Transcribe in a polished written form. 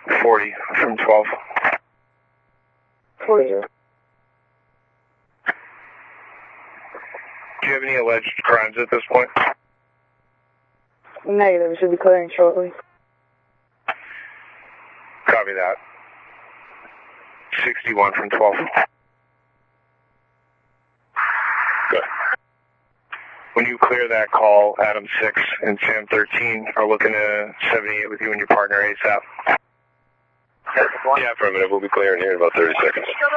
40 from 12. 40. Do you have any alleged crimes at this point? Negative. Should be clearing shortly. Copy that. 61 from 12. Good. When you clear that call, Adam 6 and Sam 13 are looking to 78 with you and your partner ASAP. Yeah, affirmative. We'll be clearing here in about 30 seconds.